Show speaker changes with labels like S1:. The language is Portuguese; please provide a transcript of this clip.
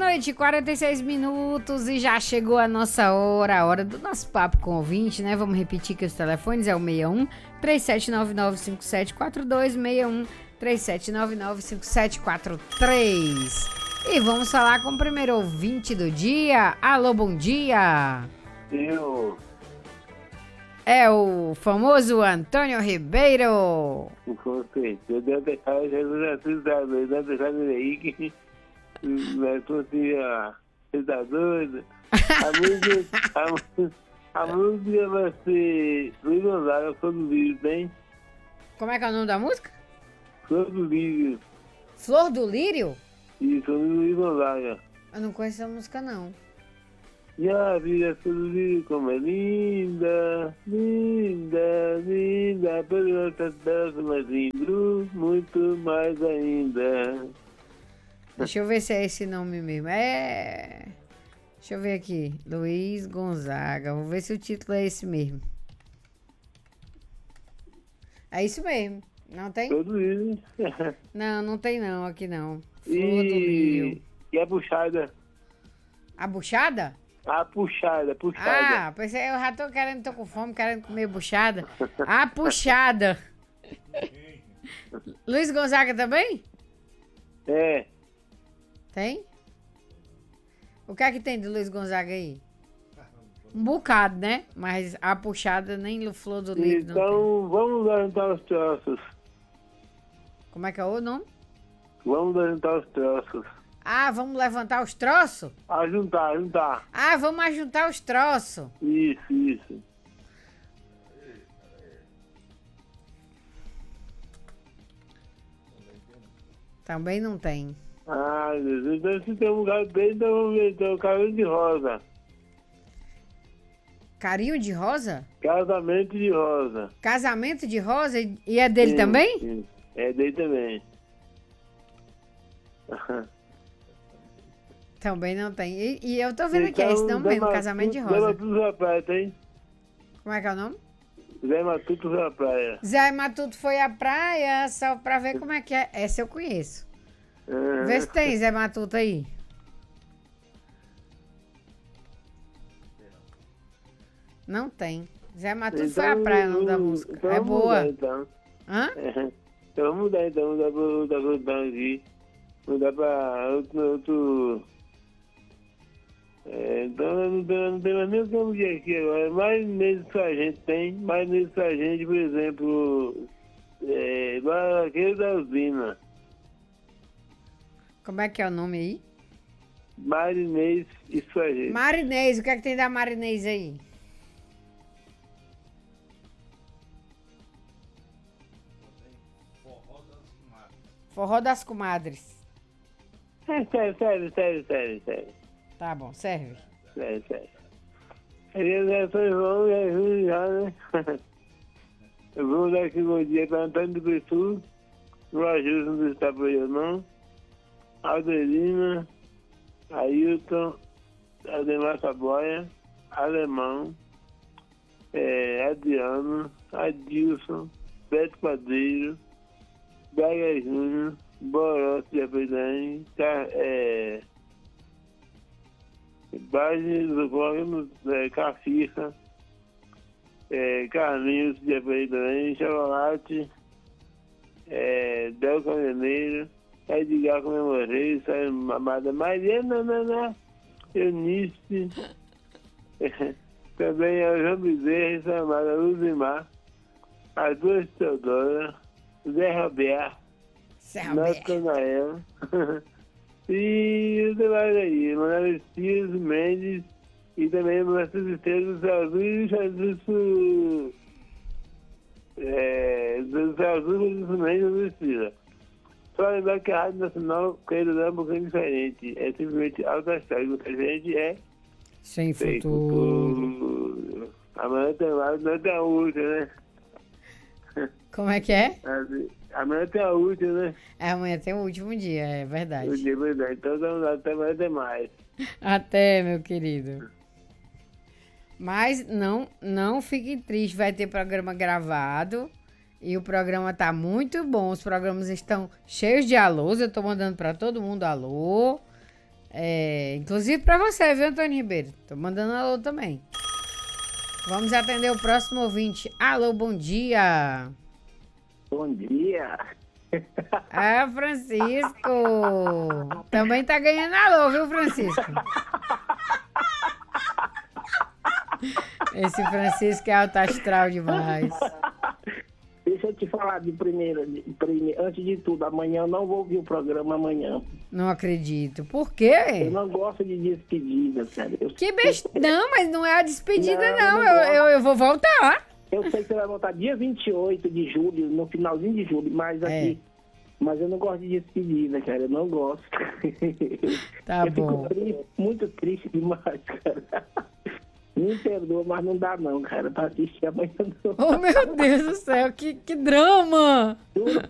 S1: noite, 46 minutos e já chegou a nossa hora, a hora do nosso papo com o ouvinte, né? Vamos repetir que os telefones é o 61 37995742, 61 37995743. E vamos falar com o primeiro ouvinte do dia. Alô, bom dia. É o famoso Antônio Ribeiro.
S2: Com certeza, deve deixar Jesus assustado, deve deixar ele aí que vai conseguir, você tá doido? A música vai ser Luiz Gonzaga, Flor do Lírio, tem?
S1: Como é que é o nome da música?
S2: Flor do Lírio.
S1: Flor do Lírio?
S2: Isso, Luiz Gonzaga.
S1: Eu não conheço essa música, não.
S2: E a vida Flor do Lírio, como é linda, linda, linda, pelo nosso mais lindo, muito mais ainda.
S1: Deixa eu ver se é esse nome mesmo. Deixa eu ver aqui. Luiz Gonzaga. Vou ver se o título é esse mesmo. É isso mesmo. Não tem?
S2: Todo isso.
S1: Não, não tem não. Aqui não. Flor do Lírio.
S2: E a puxada?
S1: A buchada?
S2: A puxada.
S1: Ah, pensei, eu já tô com fome, querendo comer buchada. A puxada. Luiz Gonzaga também?
S2: É.
S1: Tem? O que é que tem do Luiz Gonzaga aí? Um bocado, né? Mas a puxada nem Flor do Lírio não tem.
S2: Então, vamos levantar os troços.
S1: Como é que é o nome?
S2: Vamos levantar os troços.
S1: Ah, vamos levantar os troços?
S2: Juntar.
S1: Ah, vamos ajuntar os troços.
S2: Isso.
S1: Também não tem.
S2: Ah, Deus. Então, se tem um lugar bem, então vamos ver. Então, Carinho de Rosa.
S1: Carinho de Rosa?
S2: Casamento de Rosa.
S1: Casamento de Rosa? E é dele também?
S2: Sim. É dele também.
S1: Também não tem. E eu tô vendo aqui, é esse não mesmo, Casamento de Rosa.
S2: Zé Matuto da Praia, tem?
S1: Como é que é o nome?
S2: Zé Matuto da Praia.
S1: Zé Matuto foi à praia só pra ver como é que é. Essa eu conheço. Vê se tem Zé Matuto aí. Não tem. Zé Matuto
S2: Então,
S1: foi à praia, o nome da música.
S2: Então
S1: É
S2: vamos
S1: boa.
S2: mudar, então.
S1: Hã?
S2: Então vamos mudar, mudar pra outra produção aqui. Mudar pra outro... então não tem mais nem como dizer aqui agora. Mais nesse sargento tem. Mais nesse sargento, por exemplo... Barraqueiro da Usina.
S1: Como é que é o nome aí?
S2: Marinês e sargento.
S1: Marinês. O que é que tem da Marinês aí? Forró das Comadres.
S2: Sério.
S1: Tá bom, serve.
S2: Sério. As São João e Júlio já, né? Eu vou dar aqui bom dia para Antônio do Pessu, o Ajuda não está por aí não, Alderina, Ailton, Ademar Saboia, Alemão, Adriano, Adilson, Beto Padeiro, Braga Júnior, Boró de Apedane, Base do Cógano, Cafica, Carlinhos de Apedane, Chocolate, Del Caminhoneiro, Edgar Comemorei, Amada Mariana, Eunice, também a João Bezerra, Amada Luzimar, as duas Teodora, Zé Roberto, Natanael, e os demais aí, Manuel Dias, Mendes, e também Manuel Tristeza, Azul e Jesus, Azul e Mendes, Tristeza. Só lembrar que a Rádio Nacional, querendo dar um pouquinho diferente, é simplesmente alta astral, o diferente é
S1: sem futuro.
S2: Amanhã tem mais, não tem a última, né?
S1: Como é que é?
S2: Amanhã tem a última, né?
S1: Amanhã tem o último dia, é verdade.
S2: O dia, verdade. Então vamos lá, até amanhã tem mais.
S1: Até, meu querido. Mas não fique triste, vai ter programa gravado. E o programa tá muito bom. Os programas estão cheios de alôs. Eu tô mandando para todo mundo alô. Inclusive pra você, viu, Antônio Ribeiro? Tô mandando alô também. Vamos atender o próximo ouvinte. Alô, bom dia.
S3: Bom dia.
S1: Ah, Francisco. Também tá ganhando alô, viu, Francisco? Esse Francisco é alto astral demais.
S3: Deixa eu te falar antes de tudo, amanhã eu não vou ouvir o programa amanhã.
S1: Não acredito. Por quê?
S3: Eu não gosto de despedida, cara.
S1: Que besteira. Não, mas não é a despedida, não.
S3: Não
S1: Eu vou voltar.
S3: Eu sei que você vai voltar dia 28 de julho, no finalzinho de julho, mas aqui... Mas eu não gosto de despedida, cara. Eu não gosto.
S1: Tá
S3: eu
S1: bom.
S3: Fico triste, muito triste demais, cara. Me perdoa, mas não dá não, cara. Pra assistir amanhã não.
S1: Oh, meu Deus do céu. Que drama.